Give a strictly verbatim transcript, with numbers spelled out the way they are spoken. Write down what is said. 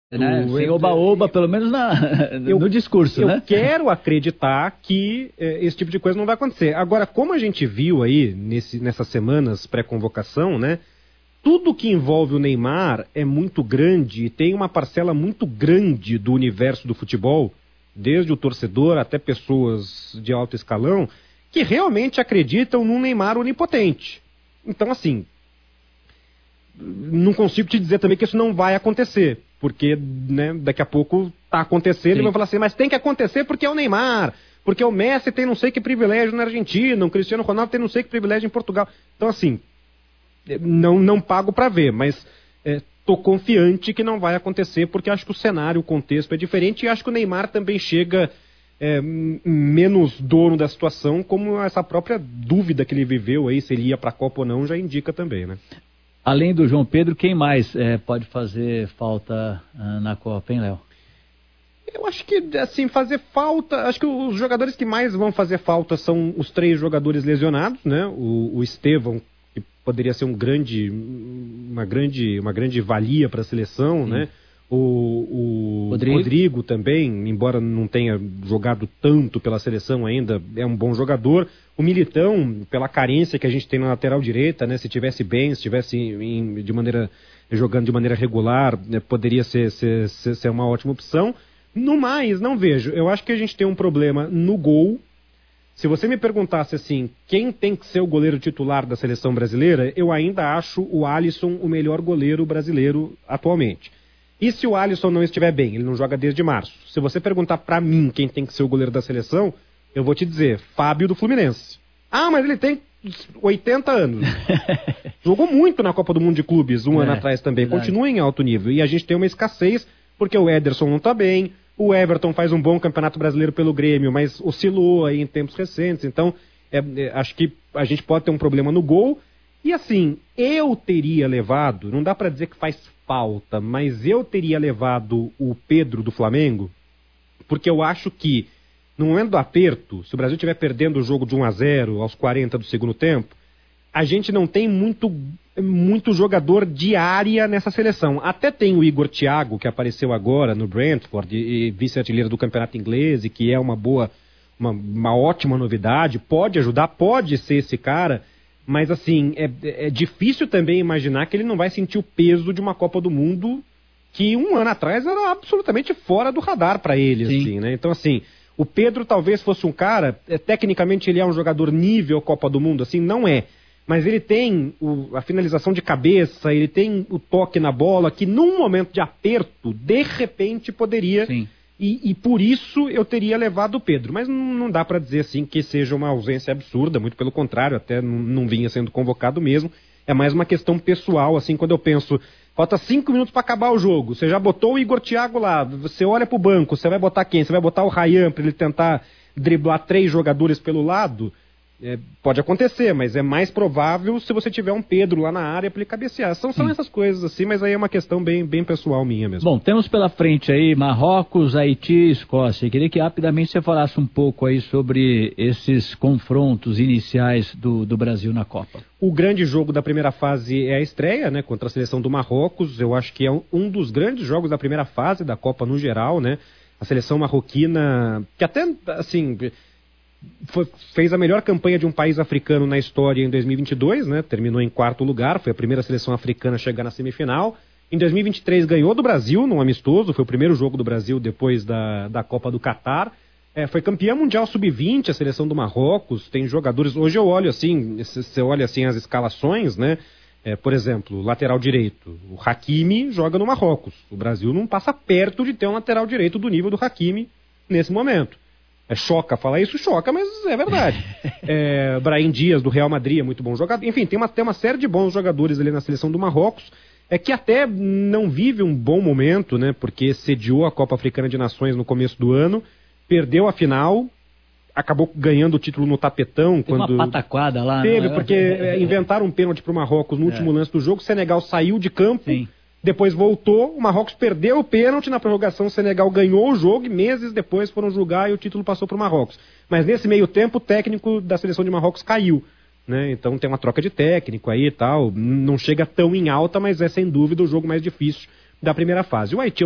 Né? Sem oba-oba, pelo menos na, eu, no discurso, eu né? Eu quero acreditar que é, esse tipo de coisa não vai acontecer. Agora, como a gente viu aí nesse, nessas semanas pré-convocação, né? Tudo que envolve o Neymar é muito grande e tem uma parcela muito grande do universo do futebol, desde o torcedor até pessoas de alto escalão, que realmente acreditam num Neymar onipotente. Então, assim, não consigo te dizer também que isso não vai acontecer. Porque, né, daqui a pouco tá acontecendo. Sim. E vão falar assim, mas tem que acontecer porque é o Neymar, porque o Messi tem não sei que privilégio na Argentina, o Cristiano Ronaldo tem não sei que privilégio em Portugal. Então, assim, não, não pago para ver, mas é, tô confiante que não vai acontecer, porque acho que o cenário, o contexto é diferente, e acho que o Neymar também chega é, menos dono da situação, como essa própria dúvida que ele viveu aí, se ele ia pra Copa ou não, já indica também, né? Além do João Pedro, quem mais é, pode fazer falta uh, na Copa, hein, Léo? Eu acho que, assim, fazer falta... Acho que os jogadores que mais vão fazer falta são os três jogadores lesionados, né? O, o Estevão, que poderia ser um grande, uma, grande, uma grande valia para a seleção, Sim. né? O, o Rodrigo. Rodrigo também, embora não tenha jogado tanto pela seleção ainda, é um bom jogador. O Militão, pela carência que a gente tem na lateral direita, né? Se tivesse bem, se estivesse em, de maneira, jogando de maneira regular, né? Poderia ser, ser, ser, ser uma ótima opção. No mais, não vejo. Eu acho que a gente tem um problema no gol. Se você me perguntasse assim, quem tem que ser o goleiro titular da seleção brasileira, eu ainda acho o Alisson o melhor goleiro brasileiro atualmente. E se o Alisson não estiver bem, ele não joga desde março. Se você perguntar pra mim quem tem que ser o goleiro da seleção, eu vou te dizer, Fábio do Fluminense. Ah, mas ele tem oitenta anos. Jogou muito na Copa do Mundo de Clubes um é, ano atrás também. Verdade. Continua em alto nível. E a gente tem uma escassez, porque o Ederson não tá bem, o Everton faz um bom campeonato brasileiro pelo Grêmio, mas oscilou aí em tempos recentes. Então, é, é, acho que a gente pode ter um problema no gol. E assim, eu teria levado, não dá pra dizer que faz falta, mas eu teria levado o Pedro do Flamengo, porque eu acho que no momento do aperto, se o Brasil estiver perdendo o jogo de um a zero aos quarenta do segundo tempo, a gente não tem muito, muito jogador de área nessa seleção. Até tem o Igor Thiago, que apareceu agora no Brentford, e, e vice-artilheiro do campeonato inglês, e que é uma boa, uma, uma ótima novidade, pode ajudar, pode ser esse cara. Mas, assim, é, é difícil também imaginar que ele não vai sentir o peso de uma Copa do Mundo que um ano atrás era absolutamente fora do radar para ele, Sim. assim, né? Então, assim, o Pedro talvez fosse um cara, é, tecnicamente ele é um jogador nível Copa do Mundo, assim, não é. Mas ele tem o, a finalização de cabeça, ele tem o toque na bola, que num momento de aperto, de repente poderia... Sim. E, e por isso eu teria levado o Pedro. Mas não, não dá para dizer assim que seja uma ausência absurda, muito pelo contrário, até não, não vinha sendo convocado mesmo. É mais uma questão pessoal, assim, quando eu penso, falta cinco minutos para acabar o jogo, você já botou o Igor Thiago lá, você olha pro banco, você vai botar quem? Você vai botar o Ryan para ele tentar driblar três jogadores pelo lado? É, pode acontecer, mas é mais provável se você tiver um Pedro lá na área para ele cabecear. São, são essas coisas assim, mas aí é uma questão bem, bem pessoal minha mesmo. Bom, temos pela frente aí Marrocos, Haiti e Escócia. Eu queria que rapidamente você falasse um pouco aí sobre esses confrontos iniciais do, do Brasil na Copa. O grande jogo da primeira fase é a estreia, né, contra a seleção do Marrocos. Eu acho que é um, um dos grandes jogos da primeira fase da Copa no geral, né? A seleção marroquina, que até, assim... Foi, fez a melhor campanha de um país africano na história em dois mil e vinte e dois, né? Terminou em quarto lugar, foi a primeira seleção africana a chegar na semifinal. Em dois mil e vinte e três ganhou do Brasil num amistoso, foi o primeiro jogo do Brasil depois da, da Copa do Catar. É, foi campeã mundial sub vinte, a seleção do Marrocos, tem jogadores... Hoje eu olho assim, você olha assim as escalações, né? É, por exemplo, lateral direito, o Hakimi joga no Marrocos. O Brasil não passa perto de ter um lateral direito do nível do Hakimi nesse momento. É, choca falar isso, choca, mas é verdade. É, Brahim Dias, do Real Madrid, é muito bom jogador. Enfim, tem uma, tem uma série de bons jogadores ali na seleção do Marrocos, é que até não vive um bom momento, né? Porque sediou a Copa Africana de Nações no começo do ano, perdeu a final, acabou ganhando o título no tapetão. Teve quando uma pataquada lá. Teve, né? Porque é, inventaram um pênalti pro Marrocos no último é. lance do jogo, o Senegal saiu de campo. Sim. Depois voltou, o Marrocos perdeu o pênalti, na prorrogação o Senegal ganhou o jogo e meses depois foram julgar e o título passou para o Marrocos. Mas nesse meio tempo o técnico da seleção de Marrocos caiu, né? Então tem uma troca de técnico aí e tal, não chega tão em alta, mas é sem dúvida o jogo mais difícil da primeira fase. O Haiti